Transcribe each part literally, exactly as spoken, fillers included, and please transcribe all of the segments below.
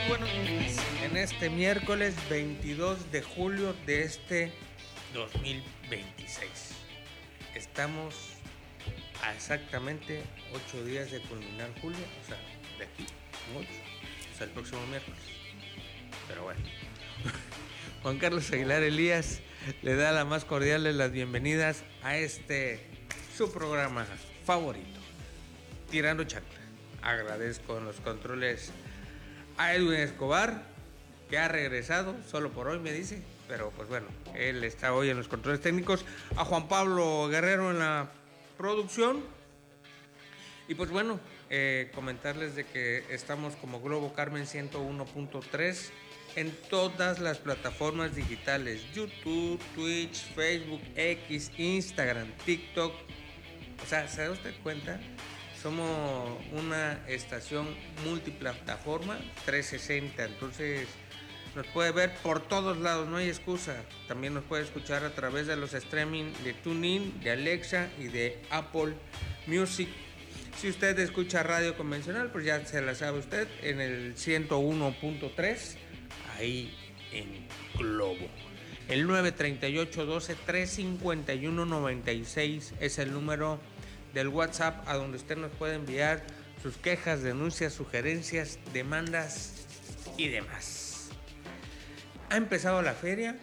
Buenos días. En este miércoles veintidós de julio de este dos mil veintiséis. Estamos a exactamente ocho días de culminar julio, o sea, de aquí, ocho, o sea, el próximo miércoles. Pero bueno. Juan Carlos Aguilar Elías le da la más cordial de las bienvenidas a este su programa favorito, Tirando Chancla. Agradezco en los controles a Edwin Escobar, que ha regresado solo por hoy, me dice, pero pues bueno, él está hoy en los controles técnicos, a Juan Pablo Guerrero en la producción. Y pues bueno, eh, comentarles de que estamos como Globo Carmen ciento uno punto tres en todas las plataformas digitales: YouTube, Twitch, Facebook, X, Instagram, TikTok. O sea, ¿se da usted cuenta? Somos una estación multiplataforma trescientos sesenta, entonces nos puede ver por todos lados, no hay excusa. También nos puede escuchar a través de los streaming de TuneIn, de Alexa y de Apple Music. Si usted escucha radio convencional, pues ya se la sabe usted, en el ciento uno punto tres, ahí en Globo. El nueve treinta y ocho doce trescientos cincuenta y uno noventa y seis es el número del WhatsApp a donde usted nos puede enviar sus quejas, denuncias, sugerencias, demandas y demás. ¿Ha empezado la feria?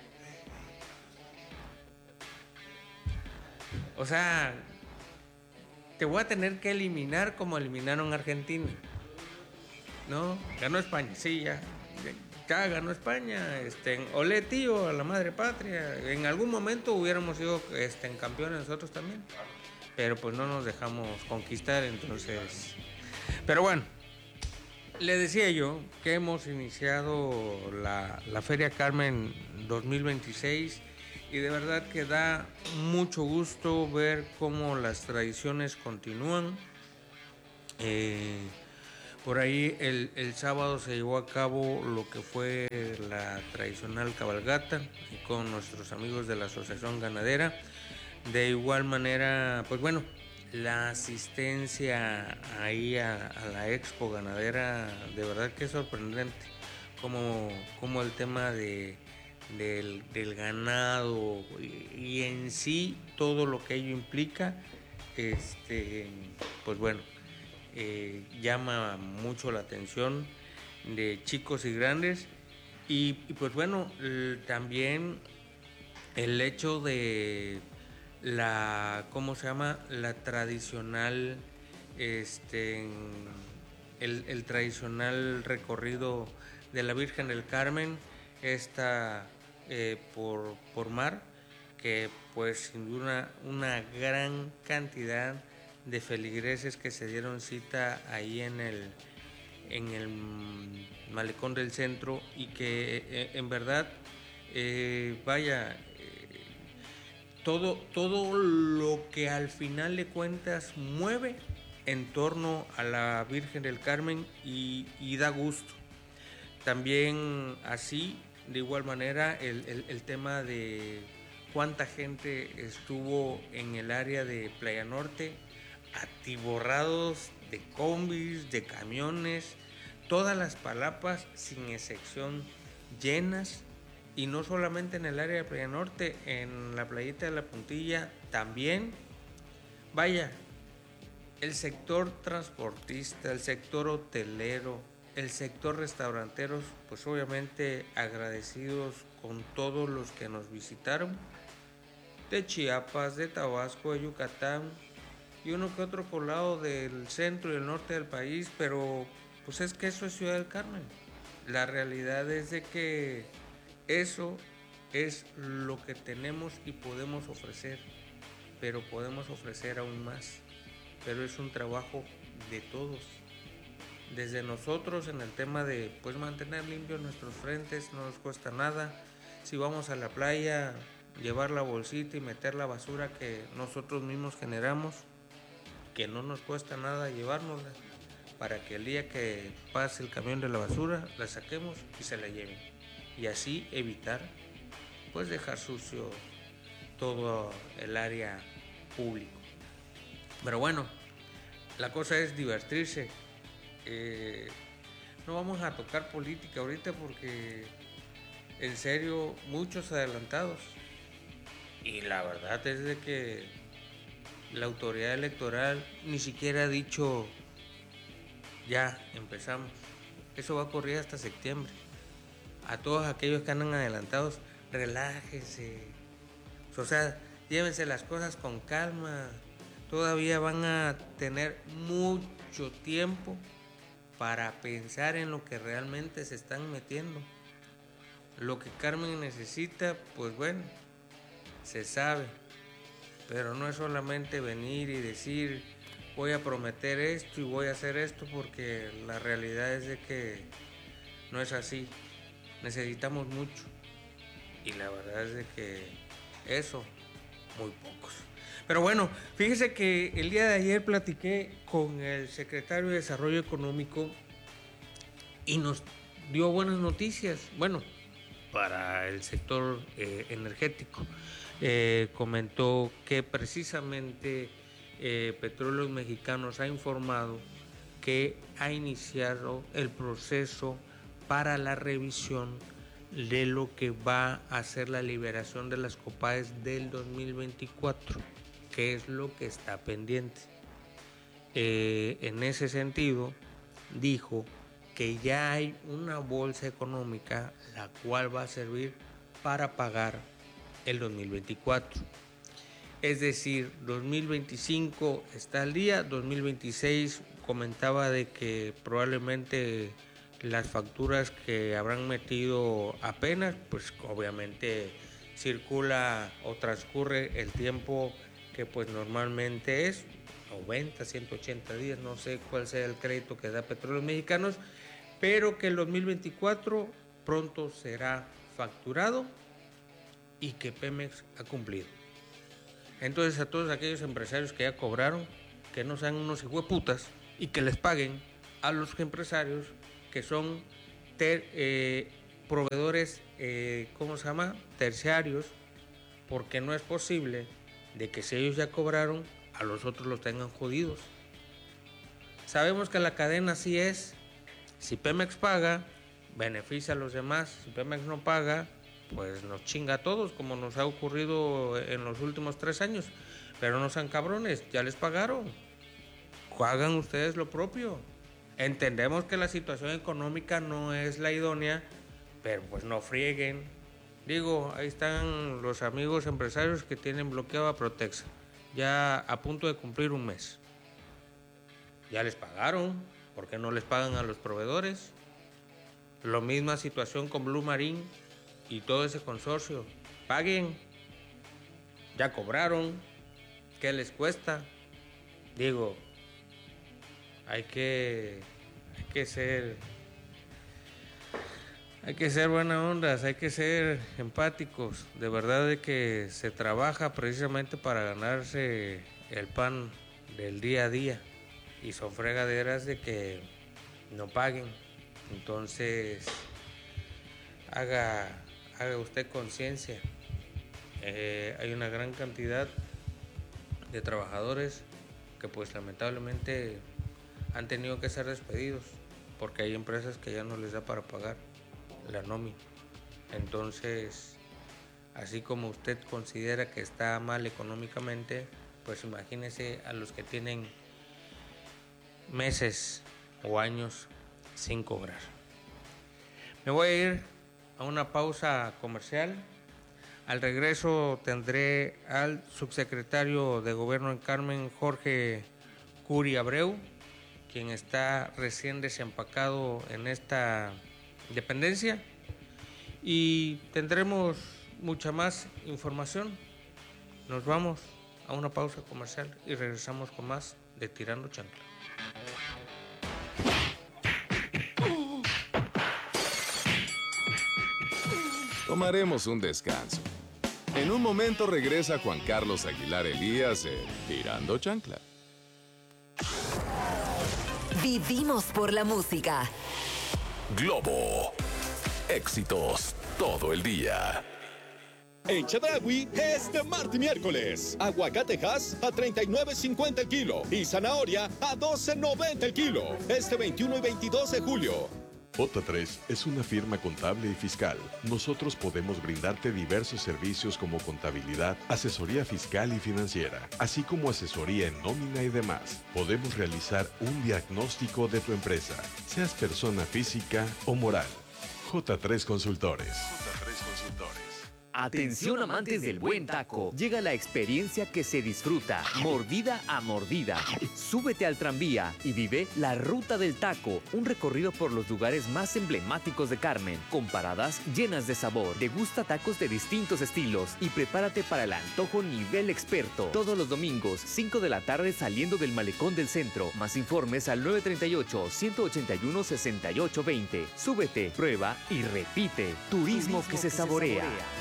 O sea, te voy a tener que eliminar como eliminaron a Argentina. ¿No? Ganó España, sí, ya. Ya ganó España, este, olé tío, a la madre patria. En algún momento hubiéramos sido este, campeones nosotros también. Pero pues no nos dejamos conquistar, entonces. Pero bueno, le decía yo que hemos iniciado la, la Feria Carmen dos mil veintiséis y de verdad que da mucho gusto ver cómo las tradiciones continúan. Eh, por ahí el, el sábado se llevó a cabo lo que fue la tradicional cabalgata con nuestros amigos de la Asociación Ganadera. De igual manera, pues bueno, la asistencia ahí a, a la Expo Ganadera, de verdad que es sorprendente, como, como el tema de, del, del ganado y, y en sí todo lo que ello implica, este, pues bueno, eh, llama mucho la atención de chicos y grandes y, y pues bueno, el, también el hecho de la, ¿cómo se llama? La tradicional, este, el, el tradicional recorrido de la Virgen del Carmen, esta eh, por, por mar, que pues sin duda una gran cantidad de feligreses que se dieron cita ahí en el, en el malecón del centro y que eh, en verdad, eh, vaya, Todo, todo lo que al final de cuentas mueve en torno a la Virgen del Carmen y, y da gusto. También así, de igual manera, el, el, el tema de cuánta gente estuvo en el área de Playa Norte, atiborrados de combis, de camiones, todas las palapas sin excepción llenas. Y no solamente en el área de Playa Norte, en la playita de la Puntilla también. Vaya, el sector transportista, el sector hotelero, el sector restauranteros, pues obviamente agradecidos con todos los que nos visitaron, de Chiapas, de Tabasco, de Yucatán y uno que otro colado del centro y el norte del país, pero pues es que eso es Ciudad del Carmen. La realidad es de que eso es lo que tenemos y podemos ofrecer, pero podemos ofrecer aún más. Pero es un trabajo de todos. Desde nosotros en el tema de pues mantener limpios nuestros frentes, no nos cuesta nada. Si vamos a la playa, llevar la bolsita y meter la basura que nosotros mismos generamos, que no nos cuesta nada llevárnosla, para que el día que pase el camión de la basura, la saquemos y se la lleven. Y así evitar pues dejar sucio todo el área público. Pero bueno, la cosa es divertirse. Eh, no vamos a tocar política ahorita porque en serio muchos adelantados. Y la verdad es de que la autoridad electoral ni siquiera ha dicho ya empezamos. Eso va a ocurrir hasta septiembre. A todos aquellos que andan adelantados, relájense. O sea, llévense las cosas con calma. Todavía van a tener mucho tiempo para pensar en lo que realmente se están metiendo. Lo que Carmen necesita, pues bueno, se sabe. Pero no es solamente venir y decir, voy a prometer esto y voy a hacer esto, porque la realidad es de que no es así. Necesitamos mucho. Y la verdad es de que eso, muy pocos. Pero bueno, fíjese que el día de ayer platiqué con el secretario de Desarrollo Económico y nos dio buenas noticias, bueno, para el sector eh, energético. Eh, comentó que precisamente eh, Petróleos Mexicanos ha informado que ha iniciado el proceso para la revisión de lo que va a ser la liberación de las COPAES del dos mil veinticuatro, que es lo que está pendiente. Eh, en ese sentido, dijo que ya hay una bolsa económica la cual va a servir para pagar el dos mil veinticuatro. Es decir, dos mil veinticinco está al día, dos mil veintiséis comentaba de que probablemente las facturas que habrán metido apenas, pues obviamente circula o transcurre el tiempo que pues normalmente es noventa, ciento ochenta días, no sé cuál sea el crédito que da Petróleos Mexicanos, pero que el dos mil veinticuatro pronto será facturado y que Pemex ha cumplido. Entonces a todos aquellos empresarios que ya cobraron, que no sean unos hijueputas y que les paguen a los empresarios que son ter, eh, proveedores, eh, ¿cómo se llama? Terciarios, porque no es posible de que si ellos ya cobraron, a los otros los tengan jodidos. Sabemos que la cadena así es. Si Pemex paga, beneficia a los demás. Si Pemex no paga, pues nos chinga a todos, como nos ha ocurrido en los últimos tres años. Pero no sean cabrones, ya les pagaron. Hagan ustedes lo propio. Entendemos que la situación económica no es la idónea, pero pues no frieguen. Digo, ahí están los amigos empresarios que tienen bloqueado a Protexa, ya a punto de cumplir un mes. Ya les pagaron, ¿por qué no les pagan a los proveedores? La misma situación con Blue Marine y todo ese consorcio. Paguen, ya cobraron, ¿qué les cuesta? Digo, hay que, hay que ser, hay que ser buena ondas, hay que ser empáticos. De verdad de que se trabaja precisamente para ganarse el pan del día a día y son fregaderas de que no paguen. Entonces haga, haga usted conciencia. Eh, hay una gran cantidad de trabajadores que pues lamentablemente han tenido que ser despedidos porque hay empresas que ya no les da para pagar la nómina. Entonces, así como usted considera que está mal económicamente, pues imagínese a los que tienen meses o años sin cobrar. Me voy a ir a una pausa comercial. Al regreso tendré al subsecretario de Gobierno en Carmen, Jorge Curi Abreu, quien está recién desempacado en esta dependencia, y tendremos mucha más información. Nos vamos a una pausa comercial y regresamos con más de Tirando Chancla. Tomaremos un descanso. En un momento regresa Juan Carlos Aguilar Elías en Tirando Chancla. Vivimos por la música. Globo. Éxitos todo el día. En Chedraui, este martes y miércoles, aguacatejas a treinta y nueve cincuenta el kilo y zanahoria a doce noventa el kilo. Este veintiuno y veintidós de julio. J tres es una firma contable y fiscal. Nosotros podemos brindarte diversos servicios como contabilidad, asesoría fiscal y financiera, así como asesoría en nómina y demás. Podemos realizar un diagnóstico de tu empresa, seas persona física o moral. J tres Consultores. J tres Consultores. Atención amantes del buen taco, llega la experiencia que se disfruta, mordida a mordida. Súbete al tranvía y vive la Ruta del Taco, un recorrido por los lugares más emblemáticos de Carmen, con paradas llenas de sabor. Degusta tacos de distintos estilos y prepárate para el antojo nivel experto. Todos los domingos, cinco de la tarde saliendo del Malecón del Centro. Más informes al nueve tres ocho, uno ocho uno, seis ocho dos cero. Súbete, prueba y repite. Turismo, Turismo que, se, que saborea. se saborea.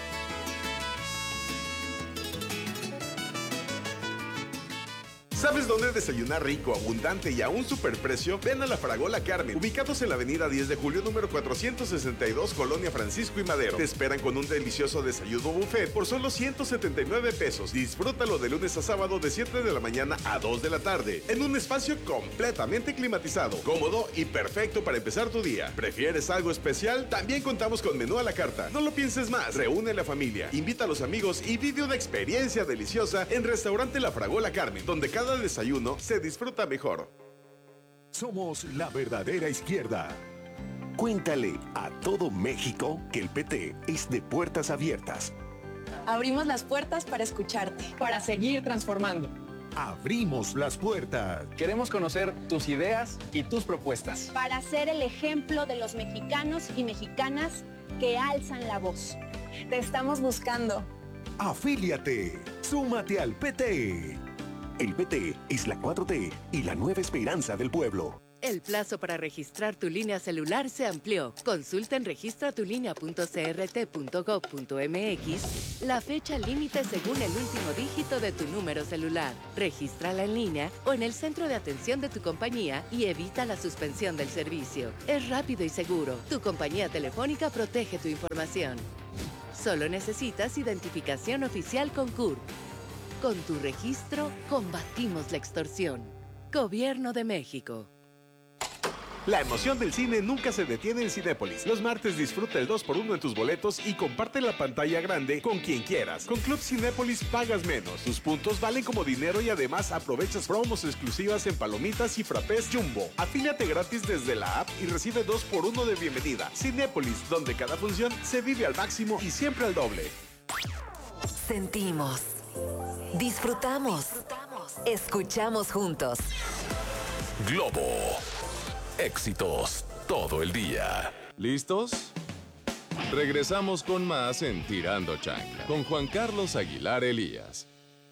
¿Sabes dónde desayunar rico, abundante y a un superprecio? Ven a La Fragola Carmen, ubicados en la avenida diez de julio, número cuatrocientos sesenta y dos, Colonia Francisco y Madero. Te esperan con un delicioso desayuno buffet por solo ciento setenta y nueve pesos. Disfrútalo de lunes a sábado de siete de la mañana a dos de la tarde, en un espacio completamente climatizado, cómodo y perfecto para empezar tu día. ¿Prefieres algo especial? También contamos con menú a la carta. No lo pienses más, reúne a la familia, invita a los amigos y vive una experiencia deliciosa en Restaurante La Fragola Carmen, donde cada desayuno se disfruta mejor. Somos la verdadera izquierda. Cuéntale a todo México que el P T es de puertas abiertas. Abrimos las puertas para escucharte, para seguir transformando. Abrimos las puertas. Queremos conocer tus ideas y tus propuestas. Para ser el ejemplo de los mexicanos y mexicanas que alzan la voz. Te estamos buscando. Afíliate. Súmate al P T. El P T es la cuatro T y la nueva esperanza del pueblo. El plazo para registrar tu línea celular se amplió. Consulta en registra tu línea punto c r t punto gov punto m x la fecha límite según el último dígito de tu número celular. Regístrala en línea o en el centro de atención de tu compañía y evita la suspensión del servicio. Es rápido y seguro. Tu compañía telefónica protege tu información. Solo necesitas identificación oficial con C U R P. Con tu registro, combatimos la extorsión. Gobierno de México. La emoción del cine nunca se detiene en Cinépolis. Los martes disfruta el dos por uno en tus boletos y comparte la pantalla grande con quien quieras. Con Club Cinépolis pagas menos. Tus puntos valen como dinero y además aprovechas promos exclusivas en palomitas y frappés Jumbo. Afíliate gratis desde la app y recibe dos por uno de bienvenida. Cinépolis, donde cada función se vive al máximo y siempre al doble. Sentimos. Disfrutamos. Escuchamos juntos. Globo. Éxitos todo el día. ¿Listos? Regresamos con más en Tirando Chancla con Juan Carlos Aguilar Elías.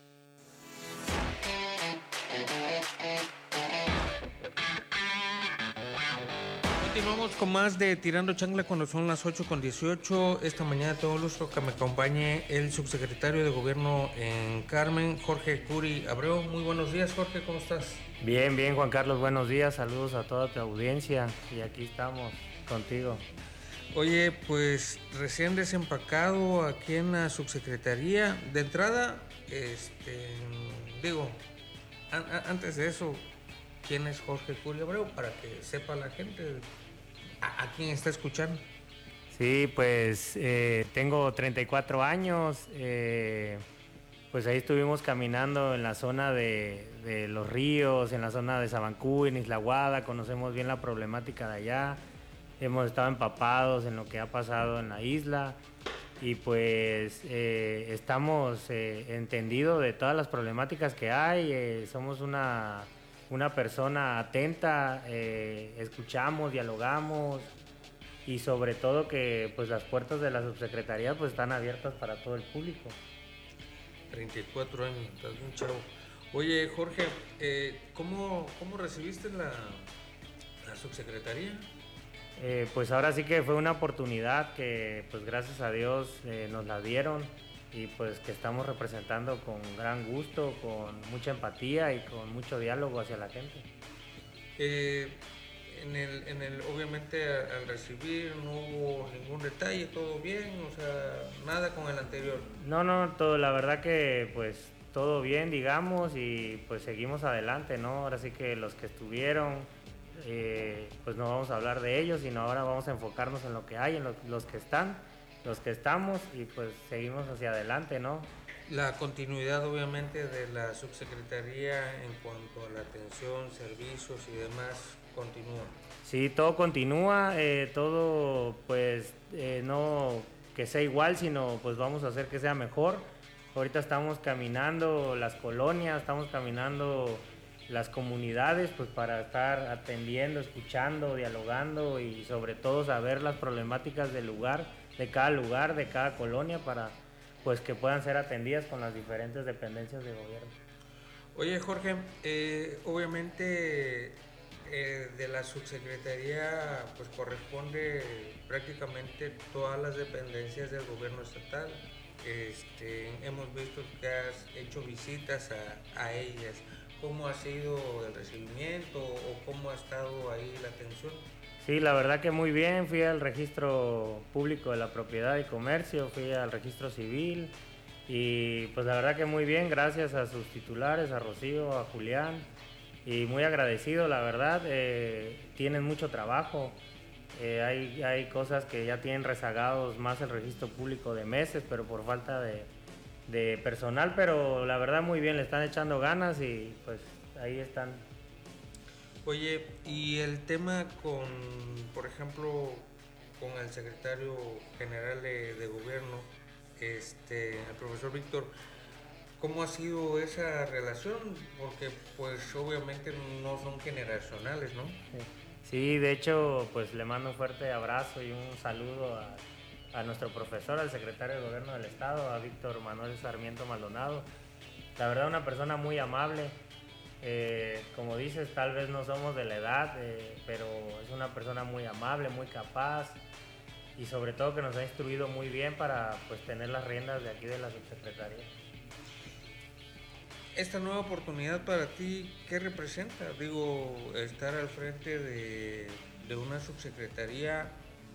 Continuamos con más de Tirando Chancla cuando son las ocho con dieciocho. Esta mañana tengo el gusto que me acompañe el subsecretario de Gobierno en Carmen, Jorge Curi Abreu. Muy buenos días, Jorge, ¿cómo estás? Bien, bien, Juan Carlos, buenos días. Saludos a toda tu audiencia y aquí estamos contigo. Oye, pues recién desempacado aquí en la subsecretaría. De entrada, este, digo, an- a- antes de eso, ¿quién es Jorge Curi Abreu? Para que sepa la gente a, a quién está escuchando. Sí, pues eh, tengo treinta y cuatro años, eh, pues ahí estuvimos caminando en la zona de, de Los Ríos, en la zona de Sabancú, en Isla Guada, conocemos bien la problemática de allá, hemos estado empapados en lo que ha pasado en la isla y pues eh, estamos eh, entendidos de todas las problemáticas que hay, eh, somos una... una persona atenta, eh, escuchamos, dialogamos y sobre todo que pues las puertas de la subsecretaría pues están abiertas para todo el público. treinta y cuatro años, estás bien chavo. Oye, Jorge, eh, ¿cómo, ¿cómo recibiste la, la subsecretaría? Eh, pues ahora sí que fue una oportunidad que pues gracias a Dios eh, nos la dieron y pues que estamos representando con gran gusto, con mucha empatía y con mucho diálogo hacia la gente. Eh, en el, en el, obviamente al recibir no hubo ningún detalle, todo bien, o sea, nada con el anterior. No, no, todo, la verdad que pues todo bien, digamos, y pues seguimos adelante, ¿no? Ahora sí que los que estuvieron, eh, pues no vamos a hablar de ellos, sino ahora vamos a enfocarnos en lo que hay, en lo, los que están, los que estamos y pues seguimos hacia adelante, ¿no? La continuidad obviamente de la subsecretaría en cuanto a la atención, servicios y demás continúa. Sí, todo continúa, eh, todo pues eh, no que sea igual, sino pues vamos a hacer que sea mejor. Ahorita estamos caminando las colonias, estamos caminando las comunidades pues para estar atendiendo, escuchando, dialogando y sobre todo saber las problemáticas del lugar, de cada lugar, de cada colonia para pues que puedan ser atendidas con las diferentes dependencias de gobierno. Oye Jorge, eh, obviamente eh, de la subsecretaría pues corresponde prácticamente todas las dependencias del gobierno estatal. Este, hemos visto que has hecho visitas a, a ellas. ¿Cómo ha sido el recibimiento o cómo ha estado ahí la atención? Sí, la verdad que muy bien, fui al registro público de la propiedad y comercio, fui al registro civil y pues la verdad que muy bien, gracias a sus titulares, a Rocío, a Julián y muy agradecido, la verdad, eh, tienen mucho trabajo, eh, hay, hay cosas que ya tienen rezagados más el registro público de meses, pero por falta de, de personal, pero la verdad muy bien, le están echando ganas y pues ahí están. Oye, y el tema con, por ejemplo, con el secretario general de, de gobierno, este, el profesor Víctor, ¿cómo ha sido esa relación? Porque pues obviamente no son generacionales, ¿no? Sí, de hecho, pues le mando un fuerte abrazo y un saludo a, a nuestro profesor, al secretario de gobierno del estado, a Víctor Manuel Sarmiento Maldonado. La verdad, una persona muy amable. Eh, como dices, tal vez no somos de la edad, eh, pero es una persona muy amable, muy capaz y sobre todo que nos ha instruido muy bien para pues tener las riendas de aquí de la subsecretaría. Esta nueva oportunidad para ti, ¿qué representa? Digo, estar al frente de, de una subsecretaría,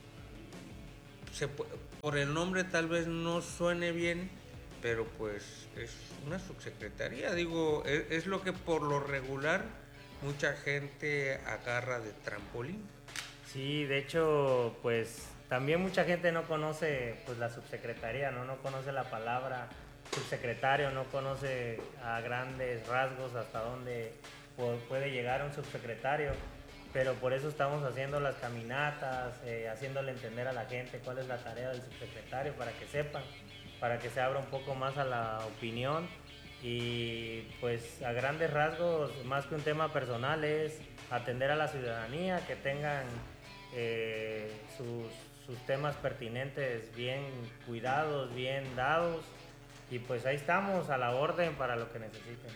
se, por el nombre tal vez no suene bien, pero pues es una subsecretaría, digo, es, es lo que por lo regular mucha gente agarra de trampolín. Sí, de hecho, pues también mucha gente no conoce pues la subsecretaría, ¿no? No conoce la palabra subsecretario, no conoce a grandes rasgos hasta dónde puede llegar un subsecretario, pero por eso estamos haciendo las caminatas, eh, haciéndole entender a la gente cuál es la tarea del subsecretario para que sepan, para que se abra un poco más a la opinión y pues a grandes rasgos, más que un tema personal, es atender a la ciudadanía, que tengan eh, sus, sus temas pertinentes bien cuidados, bien dados y pues ahí estamos a la orden para lo que necesiten.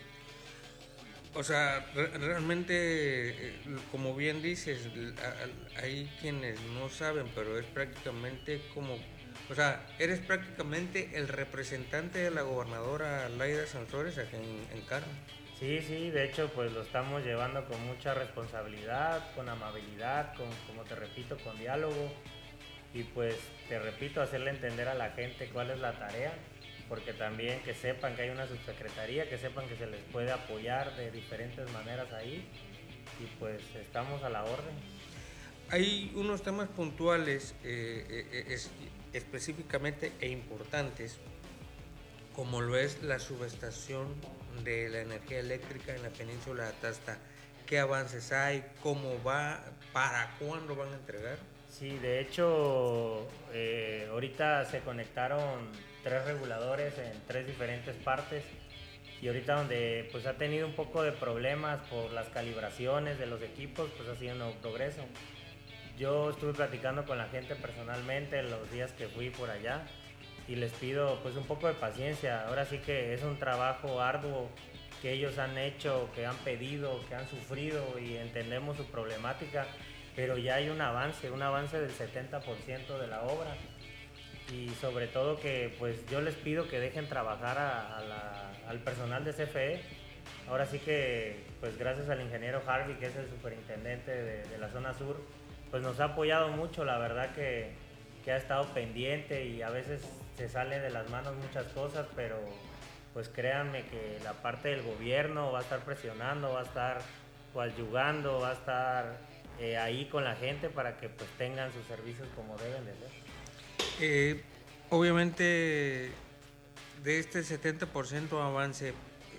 O sea, re realmente, como bien dices, hay quienes no saben, pero es prácticamente como... O sea, eres prácticamente el representante de la gobernadora Laida Sansores aquí en, en Carmen. Sí, sí, de hecho pues lo estamos llevando con mucha responsabilidad, con amabilidad, con, como te repito, con diálogo y pues te repito, hacerle entender a la gente cuál es la tarea, porque también que sepan que hay una subsecretaría, que sepan que se les puede apoyar de diferentes maneras ahí y pues estamos a la orden. Hay unos temas puntuales eh, eh, es, específicamente e importantes, como lo es la subestación de la energía eléctrica en la península de Atasta. ¿Qué avances hay? ¿Cómo va? ¿Para cuándo van a entregar? Sí, de hecho, eh, ahorita se conectaron tres reguladores en tres diferentes partes y ahorita donde pues ha tenido un poco de problemas por las calibraciones de los equipos, pues ha sido un nuevo progreso. Yo estuve platicando con la gente personalmente los días que fui por allá y les pido pues un poco de paciencia. Ahora sí que es un trabajo arduo que ellos han hecho, que han pedido, que han sufrido y entendemos su problemática, pero ya hay un avance, un avance del setenta por ciento de la obra y sobre todo que pues yo les pido que dejen trabajar a, a la, al personal de C F E. Ahora sí que pues gracias al ingeniero Harvey, que es el superintendente de, de la zona sur, pues nos ha apoyado mucho, la verdad que, que ha estado pendiente y a veces se sale de las manos muchas cosas, pero pues créanme que la parte del gobierno va a estar presionando, va a estar coadyuvando, va a estar eh, ahí con la gente para que pues tengan sus servicios como deben de ser. Eh, obviamente de este setenta por ciento avance, eh,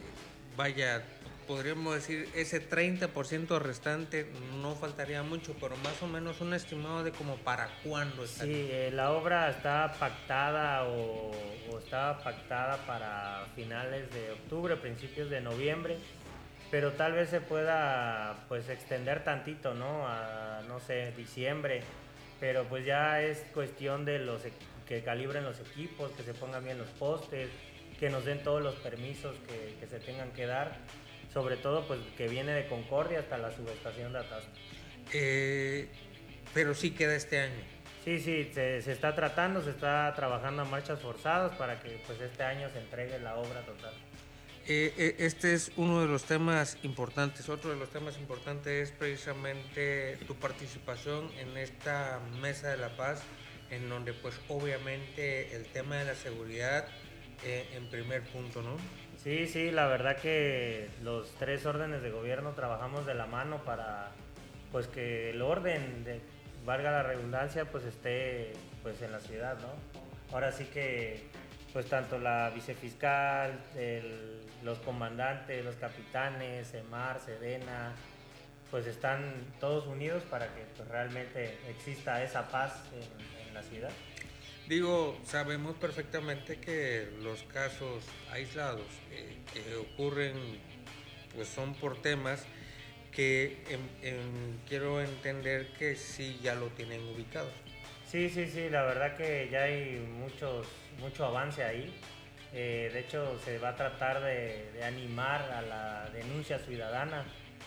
vaya, podríamos decir ese treinta por ciento restante no faltaría mucho, pero más o menos un estimado de como para cuándo estaría. Sí, eh, la obra está pactada o, o estaba pactada para finales de octubre, principios de noviembre, pero tal vez se pueda pues extender tantito, ¿no? A, no sé, diciembre, pero pues ya es cuestión de los que calibren los equipos, que se pongan bien los postes, que nos den todos los permisos que, que se tengan que dar, sobre todo pues que viene de Concordia hasta la subestación de Atasco. Eh, pero sí queda este año. Sí, sí, se, se está tratando, se está trabajando a marchas forzadas para que pues este año se entregue la obra total. Eh, eh, este es uno de los temas importantes. Otro de los temas importantes es precisamente tu participación en esta Mesa de la Paz, en donde pues obviamente el tema de la seguridad eh, en primer punto, ¿no? Sí, sí, la verdad que los tres órdenes de gobierno trabajamos de la mano para pues que el orden, de, valga la redundancia, pues esté pues en la ciudad, ¿no? Ahora sí que pues tanto la vicefiscal, el, los comandantes, los capitanes, Semar, Sedena, pues están todos unidos para que pues, realmente exista esa paz en, en la ciudad. Digo, sabemos perfectamente que los casos aislados eh, que ocurren pues son por temas que en, en, quiero entender que sí ya lo tienen ubicado. Sí, sí, sí, la verdad que ya hay muchos, mucho avance ahí. Eh, de hecho, se va a tratar de, de animar a la denuncia ciudadana.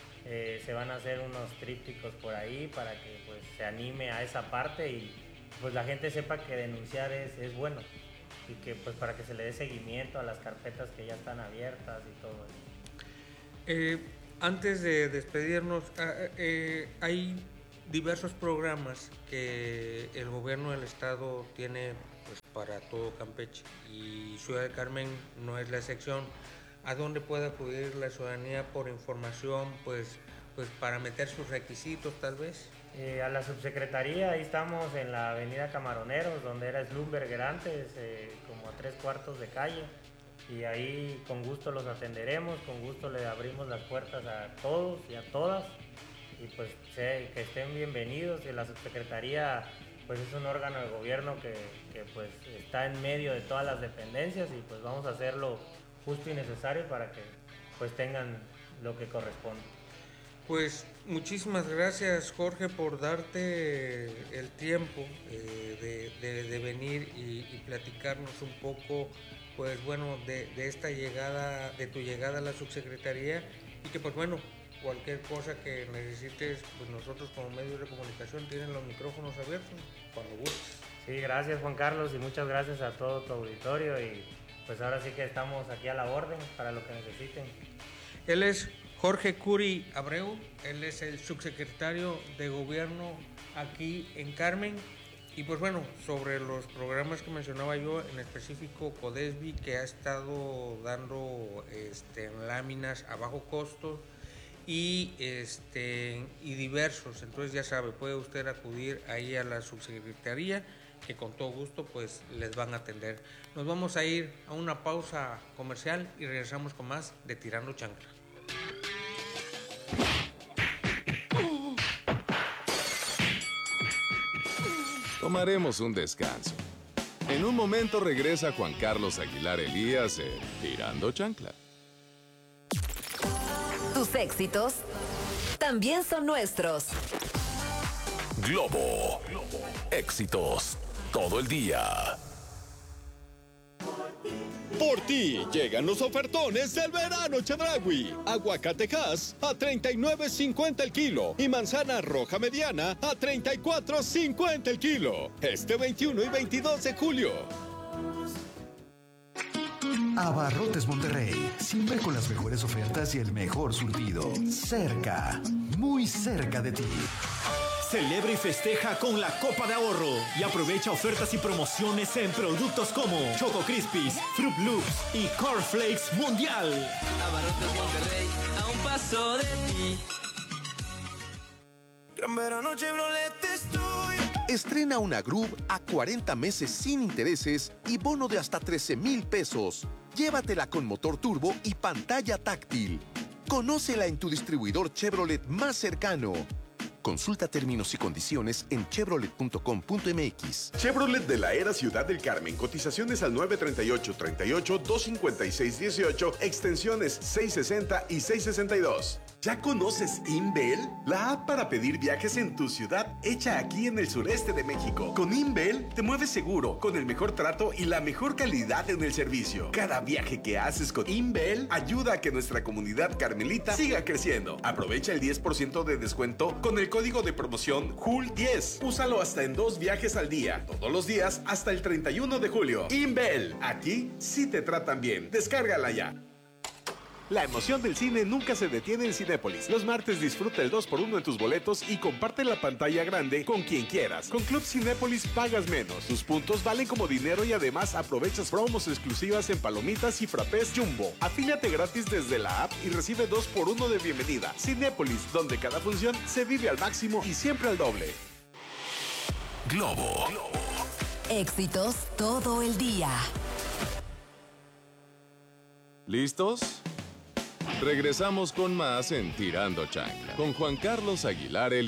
Eh, se van a hacer unos trípticos por ahí para que pues, se anime a esa parte y pues la gente sepa que denunciar es, es bueno y que pues para que se le dé seguimiento a las carpetas que ya están abiertas y todo eso. Eh, antes de despedirnos, eh, hay diversos programas que el gobierno del estado tiene pues, para todo Campeche y Ciudad del Carmen no es la excepción. ¿A dónde puede acudir la ciudadanía por información, pues, pues para meter sus requisitos tal vez? Eh, a la subsecretaría, ahí estamos en la avenida Camaroneros, donde era Slumberger antes, eh, como a tres cuartos de calle, y ahí con gusto los atenderemos, con gusto le abrimos las puertas a todos y a todas, y pues sé, que estén bienvenidos. Y la subsecretaría pues es un órgano de gobierno que, que pues está en medio de todas las dependencias y pues vamos a hacer lo justo y necesario para que pues tengan lo que corresponde. Pues muchísimas gracias, Jorge, por darte el tiempo eh, de, de, de venir y, y platicarnos un poco, pues bueno, de, de esta llegada, de tu llegada a la subsecretaría y que pues bueno, cualquier cosa que necesites, pues nosotros como medios de comunicación tienen los micrófonos abiertos cuando gustes. Sí, gracias Juan Carlos y muchas gracias a todo tu auditorio y pues ahora sí que estamos aquí a la orden para lo que necesiten. Él es Jorge Curi Abreu, él es el subsecretario de gobierno aquí en Carmen. Y pues bueno, sobre los programas que mencionaba yo, en específico Codesby, que ha estado dando este, láminas a bajo costo y, este, y diversos. Entonces ya sabe, puede usted acudir ahí a la subsecretaría, que con todo gusto pues les van a atender. Nos vamos a ir a una pausa comercial y regresamos con más de Tirando Chancla. Tomaremos un descanso. En un momento regresa Juan Carlos Aguilar Elías en Tirando Chancla. Tus éxitos también son nuestros. Globo. Éxitos todo el día. Por ti llegan los ofertones del verano Chedraui. Aguacate Hass a treinta y nueve cincuenta el kilo y manzana roja mediana a treinta y cuatro cincuenta el kilo. Este veintiuno y veintidós de julio. Abarrotes Monterrey, siempre con las mejores ofertas y el mejor surtido. Cerca, muy cerca de ti. Celebra y festeja con la Copa de Ahorro y aprovecha ofertas y promociones en productos como Choco Crispies, Fruit Loops y Corn Flakes Mundial. Abarrotes Monterrey, a un paso de ti. Gran Verano Chevrolet estoy. Estrena una Groove a cuarenta meses sin intereses y bono de hasta trece mil pesos. Llévatela con motor turbo y pantalla táctil. Conócela en tu distribuidor Chevrolet más cercano. Consulta términos y condiciones en chevrolet punto com punto m x. Chevrolet de la Era Ciudad del Carmen. Cotizaciones al nueve treinta y ocho, treinta y ocho, dos cincuenta y seis, dieciocho, extensiones seiscientos sesenta y seiscientos sesenta y dos. ¿Ya conoces Inbel? La app para pedir viajes en tu ciudad, hecha aquí en el sureste de México. Con Inbel te mueves seguro, con el mejor trato y la mejor calidad en el servicio. Cada viaje que haces con Inbel ayuda a que nuestra comunidad carmelita siga creciendo. Aprovecha el diez por ciento de descuento con el código de promoción J U L diez. Úsalo hasta en dos viajes al día, todos los días hasta el treinta y uno de julio. Inbel, aquí sí te tratan bien. Descárgala ya. La emoción del cine nunca se detiene en Cinépolis. Los martes disfruta el dos por uno en tus boletos y comparte la pantalla grande con quien quieras. Con Club Cinépolis pagas menos. Tus puntos valen como dinero y además aprovechas promos exclusivas en palomitas y frappés Jumbo. Afíliate gratis desde la app y recibe dos por uno de bienvenida. Cinépolis, donde cada función se vive al máximo y siempre al doble. Globo. Éxitos todo el día. ¿Listos? Regresamos con más en Tirando Chancla con Juan Carlos Aguilar Elías.